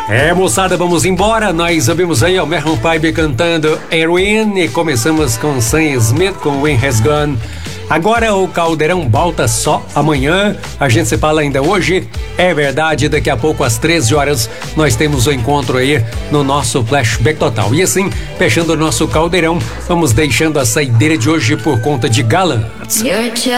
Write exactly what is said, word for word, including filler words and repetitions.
É, moçada, vamos embora. Nós ouvimos aí o Maroon five cantando Heroin e começamos com Sam Smith com When Has Gone. Agora o Caldeirão volta só amanhã. A gente se fala ainda hoje. É verdade, daqui a pouco às treze horas nós temos o encontro aí no nosso Flashback Total. E assim, fechando o nosso Caldeirão, vamos deixando a saideira de hoje por conta de Galã.